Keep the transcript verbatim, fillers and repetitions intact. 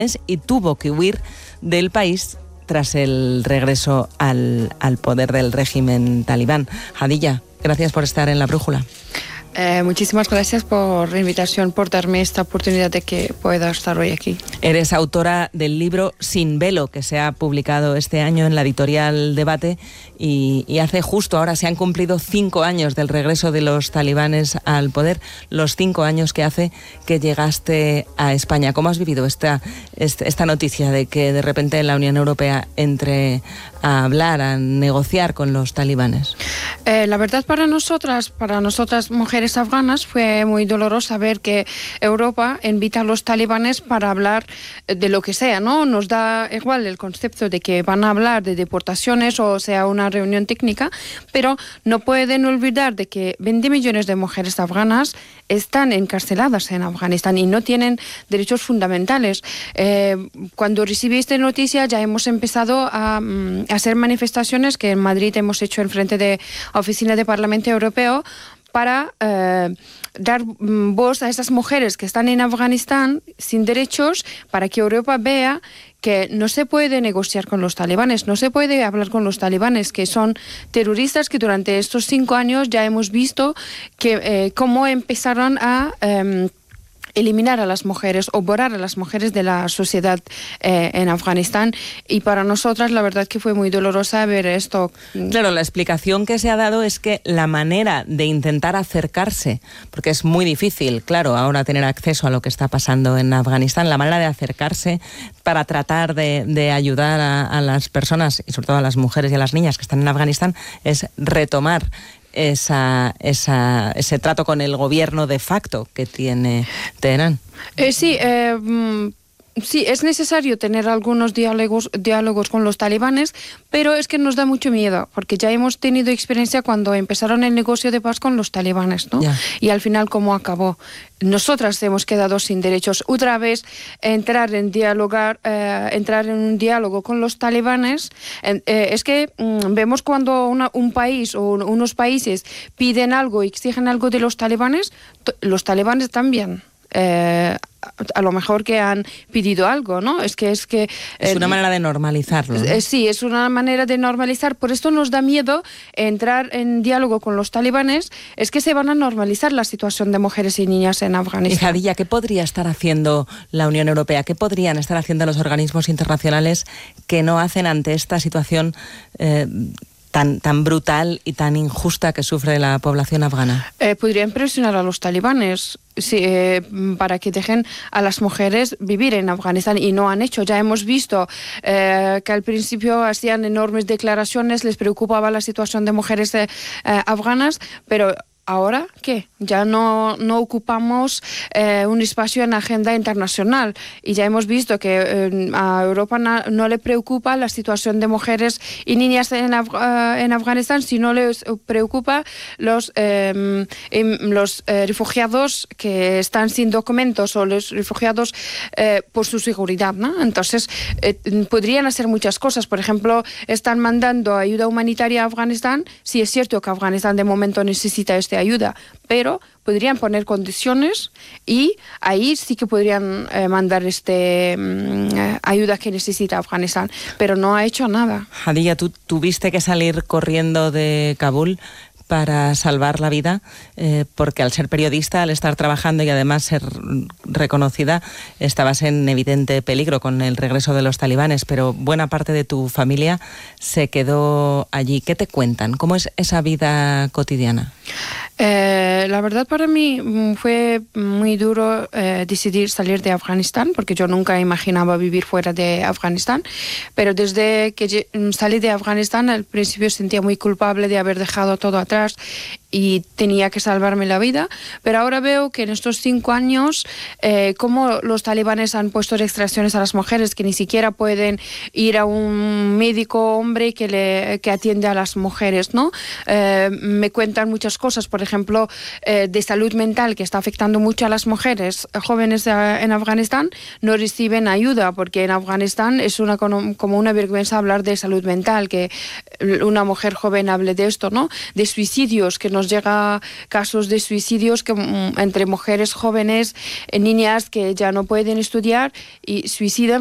y tuvo que huir del país tras el regreso al, al poder del régimen talibán. Hadilla, gracias por estar en La Brújula. Eh, muchísimas gracias por la invitación, por darme esta oportunidad de que pueda estar hoy aquí. Eres autora del libro Sin Velo, que se ha publicado este año en la editorial Debate y, y hace justo ahora se han cumplido cinco años del regreso de los talibanes al poder, los cinco años que hace que llegaste a España. ¿Cómo has vivido esta, esta noticia de que de repente la Unión Europea entre a hablar, a negociar con los talibanes? Eh, la verdad para nosotras, para nosotras mujeres afganas, fue muy doloroso ver que Europa invita a los talibanes para hablar de lo que sea, ¿no? Nos da igual el concepto de que van a hablar de deportaciones o sea una reunión técnica, pero no pueden olvidar de que veinte millones de mujeres afganas están encarceladas en Afganistán y no tienen derechos fundamentales. Eh, cuando recibí esta noticia ya hemos empezado a, a hacer manifestaciones que en Madrid hemos hecho en frente de la Oficina del Parlamento Europeo para eh, dar mm, voz a esas mujeres que están en Afganistán sin derechos, para que Europa vea que no se puede negociar con los talibanes, no se puede hablar con los talibanes, que son terroristas que durante estos cinco años ya hemos visto que eh, cómo empezaron a Eh, eliminar a las mujeres o borrar a las mujeres de la sociedad eh, en Afganistán, y para nosotras la verdad que fue muy dolorosa ver esto. Claro, la explicación que se ha dado es que la manera de intentar acercarse, porque es muy difícil, claro, ahora tener acceso a lo que está pasando en Afganistán, la manera de acercarse para tratar de, de ayudar a, a las personas y sobre todo a las mujeres y a las niñas que están en Afganistán es retomar Esa, esa, ese trato con el gobierno de facto que tiene Teherán. Eh, sí, eh, sí, es necesario tener algunos diálogos, diálogos con los talibanes, pero es que nos da mucho miedo, porque ya hemos tenido experiencia cuando empezaron el negocio de paz con los talibanes, ¿no? Yeah. Y al final, ¿cómo acabó? Nosotras hemos quedado sin derechos. Otra vez, entrar en dialogar, eh, entrar en un diálogo con los talibanes, eh, es que mm, vemos cuando una, un país o unos países piden algo, exigen algo de los talibanes, los talibanes también. Eh, a lo mejor que han pedido algo, ¿no? Es que es que... Es una eh, manera de normalizarlo, ¿no? Eh, sí, es una manera de normalizar. Por esto nos da miedo entrar en diálogo con los talibanes, es que se van a normalizar la situación de mujeres y niñas en Afganistán. Y Hadilla, ¿qué podría estar haciendo la Unión Europea? ¿Qué podrían estar haciendo los organismos internacionales que no hacen ante esta situación eh, tan, tan brutal y tan injusta que sufre la población afgana? Eh, podrían presionar a los talibanes sí, eh, para que dejen a las mujeres vivir en Afganistán, y no han hecho. Ya hemos visto eh, que al principio hacían enormes declaraciones, les preocupaba la situación de mujeres eh, eh, afganas, pero ¿ahora qué? Ya no, no ocupamos eh, un espacio en la agenda internacional, y ya hemos visto que eh, a Europa na, no le preocupa la situación de mujeres y niñas en, Af uh, en Afganistán, sino les preocupa los, eh, los eh, refugiados que están sin documentos o los refugiados eh, por su seguridad, ¿no? Entonces, eh, podrían hacer muchas cosas. Por ejemplo, están mandando ayuda humanitaria a Afganistán. Sí, es cierto que Afganistán de momento necesita esta ayuda, pero podrían poner condiciones y ahí sí que podrían eh, mandar este eh, ayuda que necesita Afganistán, pero no ha hecho nada. Hadilla, tú tuviste que salir corriendo de Kabul para salvar la vida, eh, porque al ser periodista, al estar trabajando y además ser reconocida, estabas en evidente peligro con el regreso de los talibanes, pero buena parte de tu familia se quedó allí. ¿Qué te cuentan? ¿Cómo es esa vida cotidiana? Eh, la verdad para mí fue muy duro eh, decidir salir de Afganistán, porque yo nunca imaginaba vivir fuera de Afganistán, pero desde que salí de Afganistán al principio sentía muy culpable de haber dejado todo atrás y tenía que salvarme la vida, pero ahora veo que en estos cinco años eh, cómo los talibanes han puesto restricciones a las mujeres, que ni siquiera pueden ir a un médico hombre que, le, que atiende a las mujeres, ¿no? Eh, me cuentan muchas cosas, por ejemplo, eh, de salud mental, que está afectando mucho a las mujeres jóvenes de, en Afganistán, no reciben ayuda, porque en Afganistán es una, como una vergüenza hablar de salud mental, que una mujer joven hable de esto, ¿no? De suicidio suicidios, que nos llega casos de suicidios que, entre mujeres jóvenes, niñas que ya no pueden estudiar y suicidan